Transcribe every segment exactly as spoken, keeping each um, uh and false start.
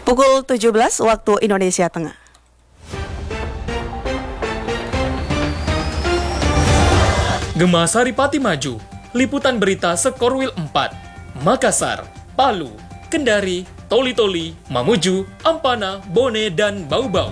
Pukul tujuh belas waktu Indonesia Tengah. Gema Saripati Maju, liputan berita Sekorwil empat, Makassar, Palu, Kendari, Toli-Toli, Mamuju, Ampana, Bone, dan Bau-Bau.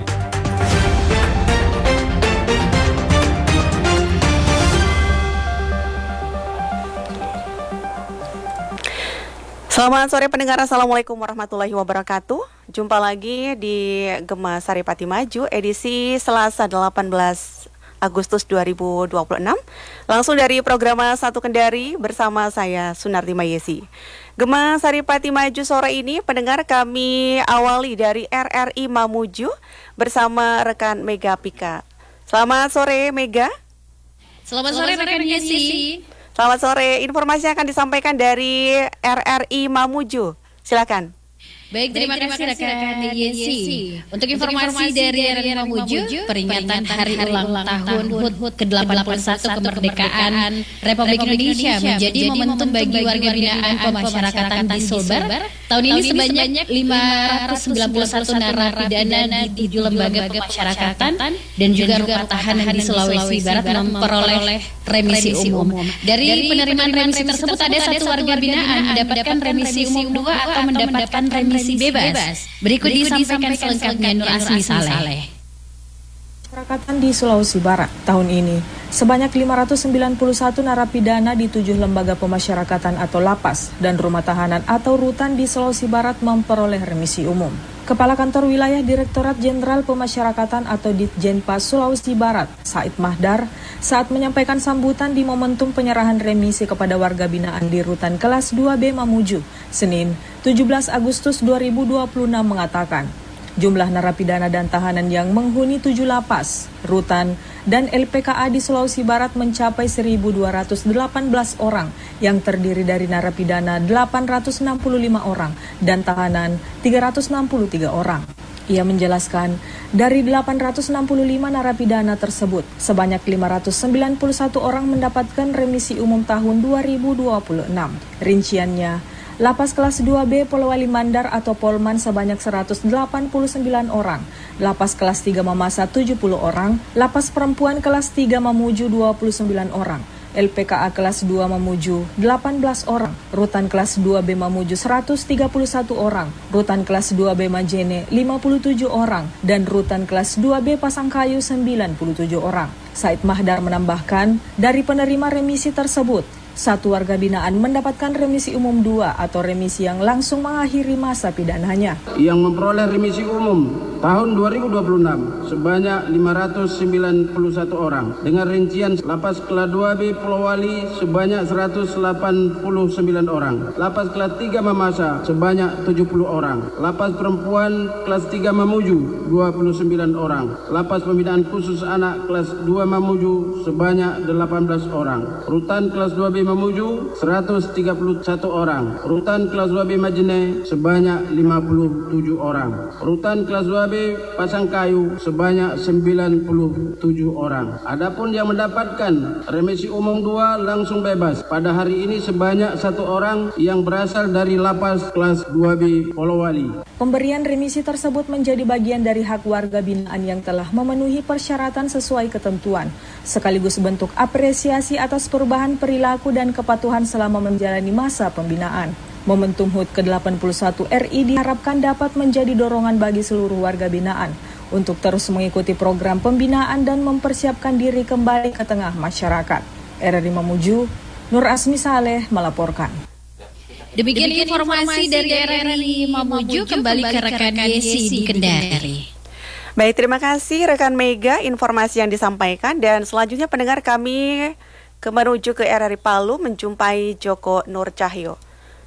Selamat sore pendengar, Assalamualaikum warahmatullahi wabarakatuh. Jumpa lagi di Gema Saripati Maju edisi Selasa delapan belas Agustus dua ribu dua puluh enam. Langsung dari program Satu Kendari bersama saya Sunarti Mayesi. Gema Saripati Maju sore ini pendengar kami awali dari R R I Mamuju bersama rekan Mega Pika. Selamat sore Mega. Selamat, Selamat sore rekan Yesi. Selamat sore, informasi akan disampaikan dari R R I Mamuju. Silakan. Baik, terima, Baik, terima kasih rekan Yesi. Untuk informasi, Untuk informasi dari R R I Mamuju, peringatan Hari Ulang Tahun H U T ke delapan puluh satu kemerdekaan Republik Indonesia menjadi momentum bagi warga binaan pemasyarakatan di Sulbar. Tahun ini sebanyak lima ratus sembilan puluh satu narapidana di tujuh lembaga pemasyarakatan dan juga rumah tahanan di Sulawesi Barat memperoleh remisi umum. Dari penerimaan remisi tersebut ada satu warga binaan mendapatkan remisi umum dua atau mendapatkan remisi bebas. Berikut disampaikan selengkapnya Nur Asmi Saleh. Pemasyarakatan di Sulawesi Barat tahun ini sebanyak lima ratus sembilan puluh satu narapidana di tujuh lembaga pemasyarakatan atau lapas dan rumah tahanan atau rutan di Sulawesi Barat memperoleh remisi umum. Kepala Kantor Wilayah Direktorat Jenderal Pemasyarakatan atau Ditjenpas Sulawesi Barat, Said Mahdar, saat menyampaikan sambutan di momentum penyerahan remisi kepada warga binaan di rutan kelas dua B Mamuju, Senin tujuh belas Agustus dua ribu dua puluh enam mengatakan, jumlah narapidana dan tahanan yang menghuni tujuh lapas, rutan, dan L P K A di Sulawesi Barat mencapai seribu dua ratus delapan belas orang yang terdiri dari narapidana delapan ratus enam puluh lima orang dan tahanan tiga ratus enam puluh tiga orang. Ia menjelaskan, dari delapan ratus enam puluh lima narapidana tersebut, sebanyak lima ratus sembilan puluh satu orang mendapatkan remisi umum tahun dua ribu dua puluh enam. Rinciannya, Lapas kelas dua B Polewali Mandar atau Polman sebanyak seratus delapan puluh sembilan orang, Lapas kelas tiga Mamasa tujuh puluh orang, Lapas perempuan kelas tiga Mamuju dua puluh sembilan orang, L P K A kelas dua Mamuju delapan belas orang, Rutan kelas dua B Mamuju seratus tiga puluh satu orang, Rutan kelas dua B Majene lima puluh tujuh orang, dan Rutan kelas dua B Pasangkayu sembilan puluh tujuh orang. Said Mahdar menambahkan, dari penerima remisi tersebut, satu warga binaan mendapatkan remisi umum dua atau remisi yang langsung mengakhiri masa pidananya. Yang memperoleh remisi umum tahun dua ribu dua puluh enam sebanyak lima ratus sembilan puluh satu orang. Dengan rincian Lapas kelas dua B Polowali sebanyak seratus delapan puluh sembilan orang. Lapas kelas tiga Mamasa sebanyak tujuh puluh orang. Lapas perempuan kelas tiga Mamuju dua puluh sembilan orang. Lapas pembinaan khusus anak kelas dua Mamuju sebanyak delapan belas orang. Rutan kelas dua B Mamuju seratus tiga puluh satu orang. Rutan kelas dua B Majene sebanyak lima puluh tujuh orang. Rutan kelas dua B Pasangkayu sebanyak sembilan puluh tujuh orang. Adapun yang mendapatkan remisi umum dua langsung bebas pada hari ini sebanyak satu orang yang berasal dari lapas kelas dua B Polowali. Pemberian remisi tersebut menjadi bagian dari hak warga binaan yang telah memenuhi persyaratan sesuai ketentuan, sekaligus bentuk apresiasi atas perubahan perilaku dan kepatuhan selama menjalani masa pembinaan. Momentum H U T ke delapan puluh satu R I diharapkan dapat menjadi dorongan bagi seluruh warga binaan untuk terus mengikuti program pembinaan dan mempersiapkan diri kembali ke tengah masyarakat. R R I Mamuju, Nur Asmi Saleh melaporkan. Demikian informasi dari R R I Mamuju, kembali ke rekan Yesi di Kendari. Baik, terima kasih rekan Mega informasi yang disampaikan, dan selanjutnya pendengar kami ke menuju ke R R I Palu menjumpai Joko Nur Cahyo.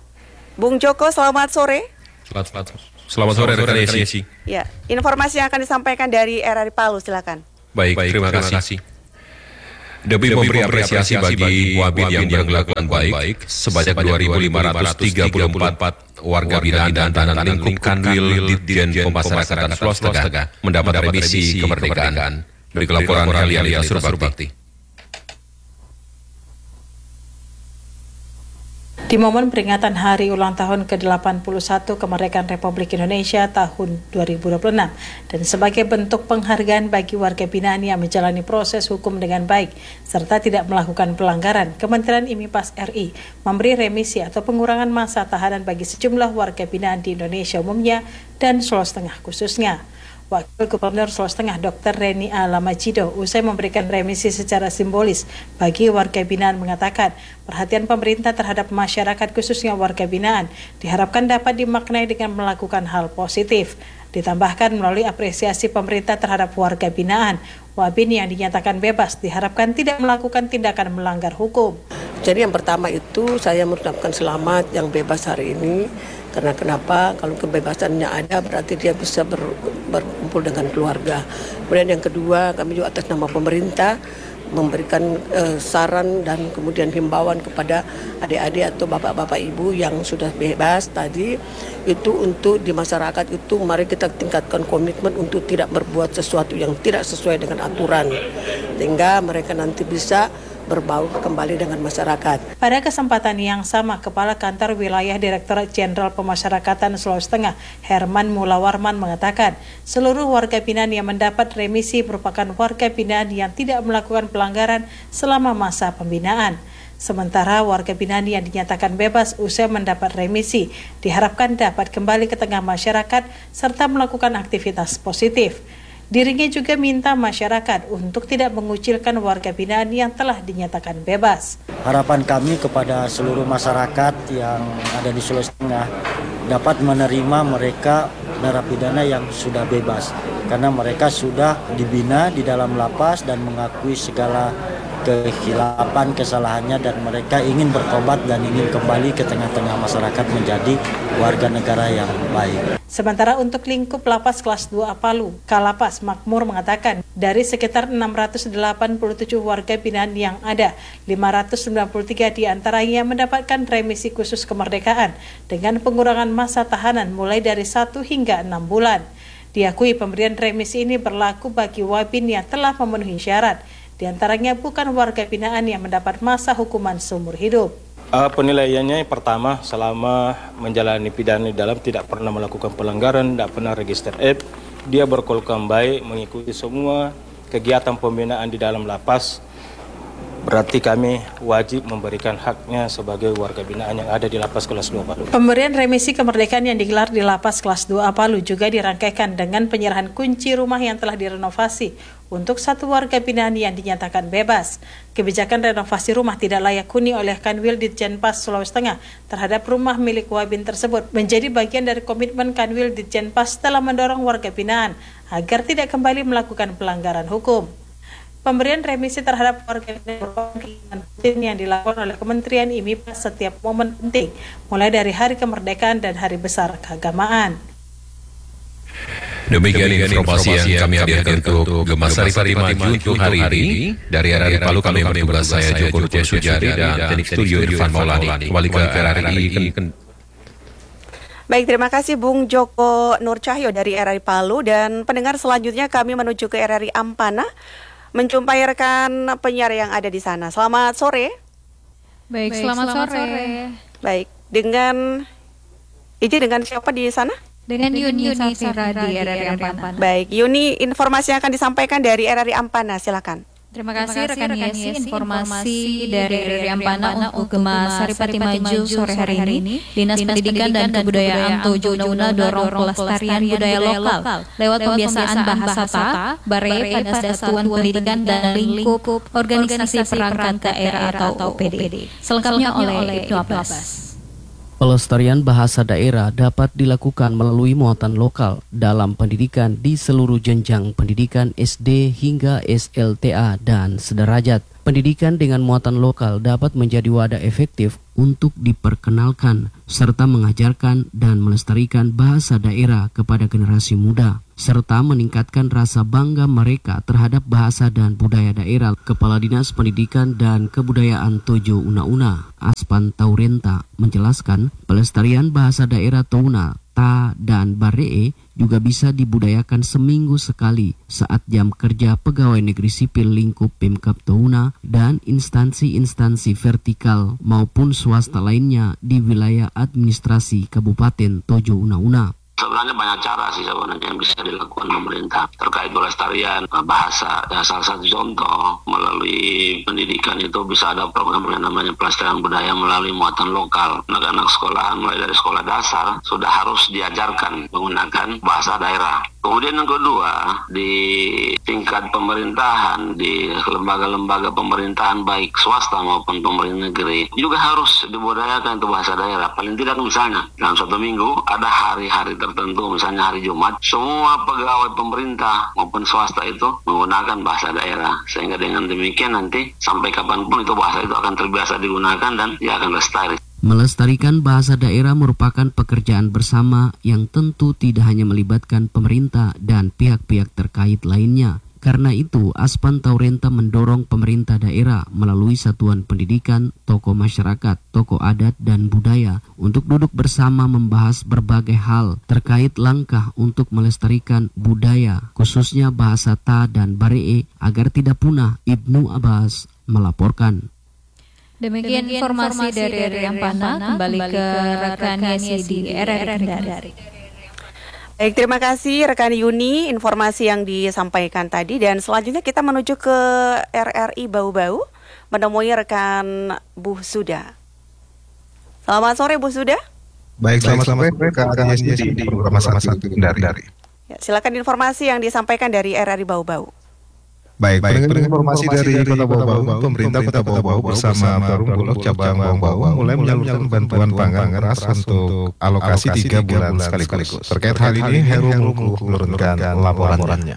Bung Joko, selamat sore. Selamat, selamat, selamat sore rekan Yesi. Ya, informasi yang akan disampaikan dari R R I Palu, silakan. Baik, Baik terima, terima kasih. kasih. Demi memberi apresiasi bagi Wabil yang berkelakuan baik, sebanyak dua ribu lima ratus tiga puluh empat warga binaan dan tahanan lingkup Kanwil Ditjen Pemasyarakatan Sulawesi Tengah mendapat remisi kemerdekaan. Berikut laporan Kalian Surbakti. Di momen peringatan Hari Ulang Tahun ke delapan puluh satu Kemerdekaan Republik Indonesia tahun dua ribu dua puluh enam dan sebagai bentuk penghargaan bagi warga binaan yang menjalani proses hukum dengan baik serta tidak melakukan pelanggaran, Kementerian IMIPAS R I memberi remisi atau pengurangan masa tahanan bagi sejumlah warga binaan di Indonesia umumnya dan Sulawesi Tengah khususnya. Wakil Gubernur Sulawesi Tengah Doktor Reni A. Lamajido usai memberikan remisi secara simbolis bagi warga binaan mengatakan perhatian pemerintah terhadap masyarakat khususnya warga binaan diharapkan dapat dimaknai dengan melakukan hal positif. Ditambahkan melalui apresiasi pemerintah terhadap warga binaan, Wabin yang dinyatakan bebas diharapkan tidak melakukan tindakan melanggar hukum. Jadi yang pertama itu saya mengucapkan selamat yang bebas hari ini. Karena kenapa? Kalau kebebasannya ada berarti dia bisa ber, berkumpul dengan keluarga. Kemudian yang kedua, kami juga atas nama pemerintah memberikan eh, saran dan kemudian himbauan kepada adik-adik atau bapak-bapak ibu yang sudah bebas tadi, itu untuk di masyarakat itu mari kita tingkatkan komitmen untuk tidak berbuat sesuatu yang tidak sesuai dengan aturan sehingga mereka nanti bisa berbaur kembali dengan masyarakat. Pada kesempatan yang sama, Kepala Kantor Wilayah Direktorat Jenderal Pemasyarakatan Sulawesi Tengah, Herman Mulawarman mengatakan, seluruh warga binaan yang mendapat remisi merupakan warga binaan yang tidak melakukan pelanggaran selama masa pembinaan. Sementara warga binaan yang dinyatakan bebas usai mendapat remisi diharapkan dapat kembali ke tengah masyarakat serta melakukan aktivitas positif. Dirinya juga minta masyarakat untuk tidak mengucilkan warga binaan yang telah dinyatakan bebas. Harapan kami kepada seluruh masyarakat yang ada di Sulawesi Tengah dapat menerima mereka narapidana yang sudah bebas. Karena mereka sudah dibina di dalam lapas dan mengakui segala kehilapan, kesalahannya dan mereka ingin bertobat dan ingin kembali ke tengah-tengah masyarakat menjadi warga negara yang baik. Sementara untuk lingkup lapas kelas dua Palu, Kalapas Makmur mengatakan dari sekitar enam ratus delapan puluh tujuh warga binaan yang ada, lima ratus sembilan puluh tiga diantaranya mendapatkan remisi khusus kemerdekaan dengan pengurangan masa tahanan mulai dari satu hingga enam bulan. Diakui pemberian remisi ini berlaku bagi Wabin yang telah memenuhi syarat, diantaranya bukan warga binaan yang mendapat masa hukuman seumur hidup. Uh, penilaiannya yang pertama, selama menjalani pidana di dalam tidak pernah melakukan pelanggaran, tidak pernah register F, dia berkelakuan baik, mengikuti semua kegiatan pembinaan di dalam lapas, berarti kami wajib memberikan haknya sebagai warga binaan yang ada di lapas kelas dua Palu. Pemberian remisi kemerdekaan yang digelar di lapas kelas dua Palu juga dirangkaikan dengan penyerahan kunci rumah yang telah direnovasi untuk satu warga binaan yang dinyatakan bebas. Kebijakan renovasi rumah tidak layak huni oleh Kanwil Ditjenpas Sulawesi Tengah terhadap rumah milik Wabin tersebut menjadi bagian dari komitmen Kanwil Ditjenpas dalam mendorong warga binaan agar tidak kembali melakukan pelanggaran hukum. Pemberian remisi terhadap warga binaan rutin yang dilakukan oleh Kementerian IMIPAS setiap momen penting, mulai dari Hari Kemerdekaan dan Hari Besar Keagamaan. Demikian informasi yang kami hadirkan untuk Gemah Sari Pati Maju untuk hari ini. Dari R R I Palu kami bertugas saya Joko Nurjaya Sujari dan teknik studio Irfan Maulani. Kembali ke R R I. Baik, terima kasih Bung Joko Nur Cahyo dari R R I Palu. Dan pendengar selanjutnya kami menuju ke R R I Ampana menjumpai rekan penyiar yang ada di sana. Selamat sore. Baik, Baik selamat, selamat sore. sore. Baik, dengan izin dengan siapa di sana? Dengan Yuni Safira di R R I Ampana. Baik, Yuni, informasi yang akan disampaikan dari R R I Ampana, silakan. Terima kasih rekan Yesi, informasi dari R R I Ampana untuk Gemah Sari Pati Maju sore hari ini. Dinas Pendidikan dan Kebudayaan Tojo Una dorong pelestarian budaya lokal lewat pembiasaan bahasa Ta, Bare pada Satuan Pendidikan dan Lingkup Organisasi Perangkat Daerah atau O P D. Selengkapnya oleh Ibnu Abbas. Pelestarian bahasa daerah dapat dilakukan melalui muatan lokal dalam pendidikan di seluruh jenjang pendidikan S D hingga S L T A dan sederajat. Pendidikan dengan muatan lokal dapat menjadi wadah efektif untuk diperkenalkan serta mengajarkan dan melestarikan bahasa daerah kepada generasi muda, serta meningkatkan rasa bangga mereka terhadap bahasa dan budaya daerah. Kepala Dinas Pendidikan dan Kebudayaan Tojo Una Una, Aspan Taurenta, menjelaskan pelestarian bahasa daerah Touna Ta dan Baree juga bisa dibudayakan seminggu sekali saat jam kerja pegawai negeri sipil lingkup Pemkab Touna dan instansi-instansi vertikal maupun swasta lainnya di wilayah administrasi Kabupaten Tojo Una-Una. Sebenarnya banyak cara sih sebenarnya yang bisa dilakukan pemerintah terkait pelestarian bahasa. Ya, salah satu contoh melalui pendidikan itu bisa ada program yang namanya pelestarian budaya melalui muatan lokal. Anak-anak sekolahan mulai dari sekolah dasar sudah harus diajarkan menggunakan bahasa daerah. Kemudian yang kedua, di tingkat pemerintahan, di lembaga-lembaga pemerintahan baik swasta maupun pemerintah negeri juga harus dibudayakan itu bahasa daerah. Paling tidak misalnya dalam satu minggu ada hari-hari tertentu, misalnya hari Jumat, semua pegawai pemerintah maupun swasta itu menggunakan bahasa daerah. Sehingga dengan demikian nanti sampai kapanpun itu bahasa itu akan terbiasa digunakan dan dia akan lestari. Melestarikan bahasa daerah merupakan pekerjaan bersama yang tentu tidak hanya melibatkan pemerintah dan pihak-pihak terkait lainnya. Karena itu, Aspan Taurenta mendorong pemerintah daerah melalui satuan pendidikan, tokoh masyarakat, tokoh adat, dan budaya untuk duduk bersama membahas berbagai hal terkait langkah untuk melestarikan budaya, khususnya bahasa Ta dan Baree agar tidak punah. Ibnu Abbas melaporkan. Demikian, Demikian informasi, informasi dari Riampana, kembali ke rekan Yesi di R R I Kendari. Baik, terima kasih rekan Yuni informasi yang disampaikan tadi, dan selanjutnya kita menuju ke R R I Bau-Bau menemui rekan Bu Suda. Selamat sore Bu Suda. Baik, selamat sore rekan Yesi di program Masyarakat Kendari. Ya, silakan informasi yang disampaikan dari R R I Bau-Bau. Baik, Baik dengan informasi dari Kota Bau-Bau, pemerintah Kota Bau-Bau bersama Perum Bulog Cabang Bau-Bau mulai menyalurkan bantuan pangan beras untuk alokasi tiga bulan sekaligus. Terkait hal ini, Heru Mulku menurunkan laporannya.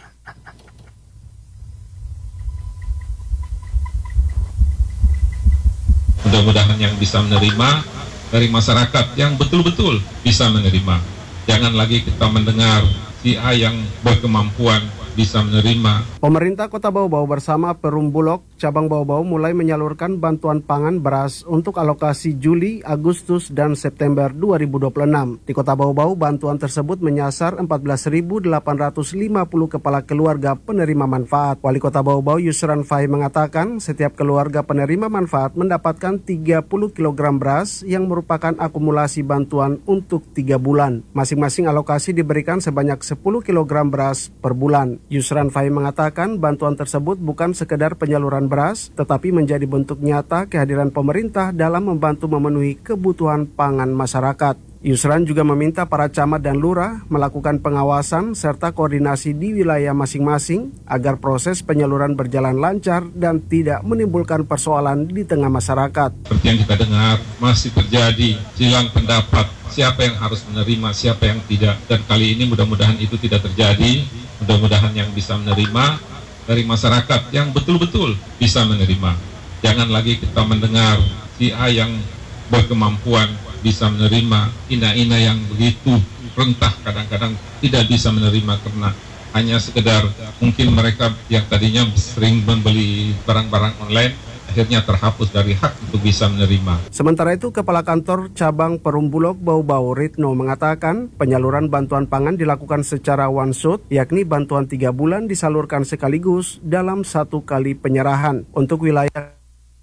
Mudah-mudahan yang bisa menerima dari masyarakat yang betul-betul bisa menerima. Jangan lagi kita mendengar si A yang berkemampuan bisa menerima. Pemerintah Kota Bau-Bau bersama Perum Bulog Cabang Bau-Bau mulai menyalurkan bantuan pangan beras untuk alokasi Juli, Agustus, dan September dua ribu dua puluh enam. Di Kota Bau-Bau, bantuan tersebut menyasar empat belas ribu delapan ratus lima puluh kepala keluarga penerima manfaat. Wali Kota Bau-Bau Yusran Fahim mengatakan setiap keluarga penerima manfaat mendapatkan tiga puluh kilogram beras yang merupakan akumulasi bantuan untuk tiga bulan. Masing-masing alokasi diberikan sebanyak sepuluh kilogram beras per bulan. Yusran Fahim mengatakan bantuan tersebut bukan sekedar penyaluran beras, tetapi menjadi bentuk nyata kehadiran pemerintah dalam membantu memenuhi kebutuhan pangan masyarakat. Yusran juga meminta para camat dan lurah melakukan pengawasan serta koordinasi di wilayah masing-masing agar proses penyaluran berjalan lancar dan tidak menimbulkan persoalan di tengah masyarakat. Seperti yang kita dengar, masih terjadi silang pendapat siapa yang harus menerima, siapa yang tidak. Dan kali ini mudah-mudahan itu tidak terjadi. Mudah-mudahan yang bisa menerima dari masyarakat yang betul-betul bisa menerima. Jangan lagi kita mendengar si A yang berkemampuan bisa menerima, ina-ina yang begitu rentah kadang-kadang tidak bisa menerima karena hanya sekedar mungkin mereka yang tadinya sering membeli barang-barang online akhirnya terhapus dari hak untuk bisa menerima. Sementara itu, Kepala Kantor Cabang Perum Bulog Bau-Bau Ritno mengatakan penyaluran bantuan pangan dilakukan secara one shot, yakni bantuan tiga bulan disalurkan sekaligus dalam satu kali penyerahan. Untuk wilayah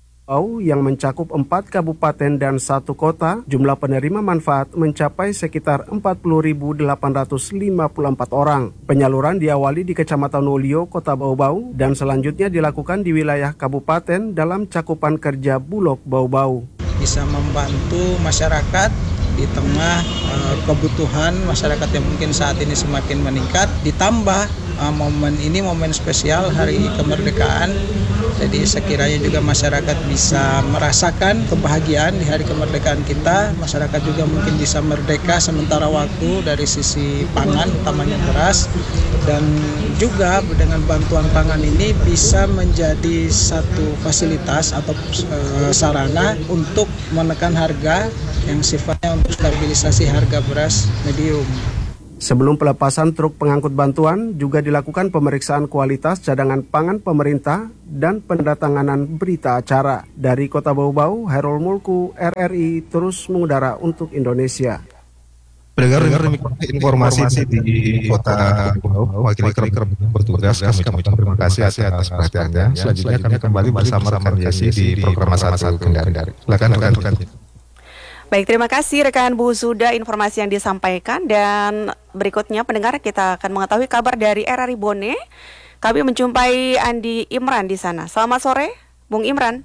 Bau yang mencakup empat kabupaten dan satu kota, jumlah penerima manfaat mencapai sekitar empat puluh ribu delapan ratus lima puluh empat orang. Penyaluran diawali di Kecamatan Ulio, Kota Bau-Bau, dan selanjutnya dilakukan di wilayah kabupaten dalam cakupan kerja Bulog Bau-Bau. Bisa membantu masyarakat di tengah uh, kebutuhan masyarakat yang mungkin saat ini semakin meningkat, ditambah uh, momen ini momen spesial Hari Kemerdekaan. Jadi sekiranya juga masyarakat bisa merasakan kebahagiaan di hari kemerdekaan kita, masyarakat juga mungkin bisa merdeka sementara waktu dari sisi pangan, utamanya beras, dan juga dengan bantuan pangan ini bisa menjadi satu fasilitas atau e, sarana untuk menekan harga yang sifatnya untuk stabilisasi harga beras medium. Sebelum pelepasan truk pengangkut bantuan, juga dilakukan pemeriksaan kualitas cadangan pangan pemerintah dan pendatanganan berita acara. Dari Kota Bau-Bau, Herul Mulku, R R I terus mengudara untuk Indonesia. Pendengar dengar informasi di kota wakil kerap bertugas, kami ucapkan terima kasih atas perhatiannya. Selanjutnya kami kembali bersama rekan Yesi di program satu Kendari. Silakan rekan. Baik, terima kasih rekan Bu Zuda informasi yang disampaikan, dan berikutnya pendengar kita akan mengetahui kabar dari R R I Bone. Kami menjumpai Andi Imran di sana. Selamat sore, Bung Imran.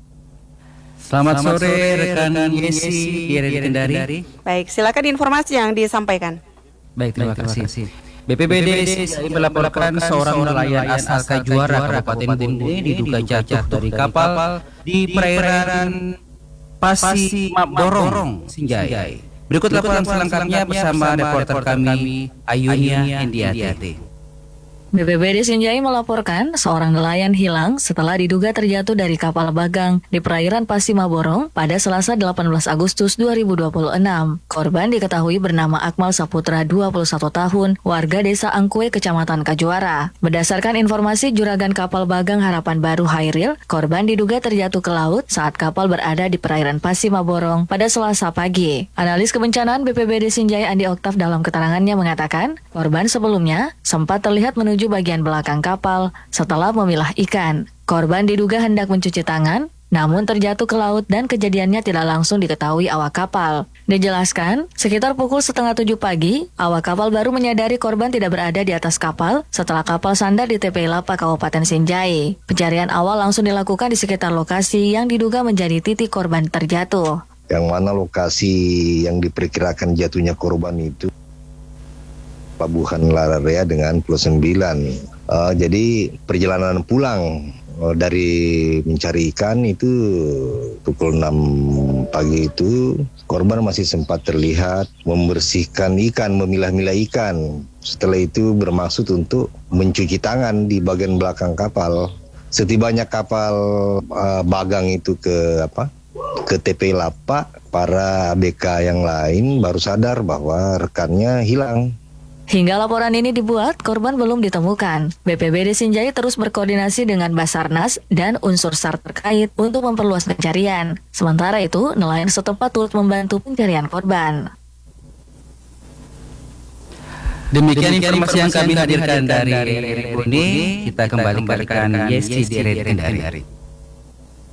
Selamat, Selamat sore, sore rekan Yesi di R R I Kendari. Baik, silakan informasi yang disampaikan. Baik, terima, Baik, terima kasih. B P B D melaporkan seorang nelayan asal Kajuara Kabupaten Bone diduga jatuh dari kapal di perairan Pasi Mabdorong, Sinjai. Berikut laporan selengkapnya bersama reporter kami Ayunia Indiati. B P B D Sinjai melaporkan seorang nelayan hilang setelah diduga terjatuh dari kapal bagang di perairan Pasi Mabdorong pada Selasa delapan belas Agustus dua ribu dua puluh enam. Korban diketahui bernama Akmal Saputra, dua puluh satu tahun, warga Desa Angkue, Kecamatan Kajuara. Berdasarkan informasi Juragan Kapal Bagang Harapan Baru Hairil, korban diduga terjatuh ke laut saat kapal berada di perairan Pasi Mabdorong pada Selasa pagi. Analis kebencanaan B P B D Sinjai Andi Oktav dalam keterangannya mengatakan, korban sebelumnya sempat terlihat menuju bagian belakang kapal setelah memilah ikan. Korban diduga hendak mencuci tangan, namun terjatuh ke laut dan kejadiannya tidak langsung diketahui awak kapal. Dijelaskan, sekitar pukul setengah tujuh pagi, awak kapal baru menyadari korban tidak berada di atas kapal setelah kapal sandar di T P I Lapa, Kabupaten Sinjai. Pencarian awal langsung dilakukan di sekitar lokasi yang diduga menjadi titik korban terjatuh. Yang mana lokasi yang diperkirakan jatuhnya korban itu Pelabuhan Lararea dengan Pulau Sembilan. Uh, jadi perjalanan pulang uh, dari mencari ikan itu pukul enam pagi itu korban masih sempat terlihat membersihkan ikan, memilah-milah ikan. Setelah itu bermaksud untuk mencuci tangan di bagian belakang kapal. Setibanya kapal uh, bagang itu ke apa? ke T P I Lapa, para A B K yang lain baru sadar bahwa rekannya hilang. Hingga laporan ini dibuat, korban belum ditemukan. B P B D Sinjai terus berkoordinasi dengan Basarnas dan unsur S A R terkait untuk memperluas pencarian. Sementara itu, nelayan setempat turut membantu pencarian korban. Demikian informasi yang kami hadirkan dari R R I Bone. Kita kembali ke rekan Yesi di R R I Kendari.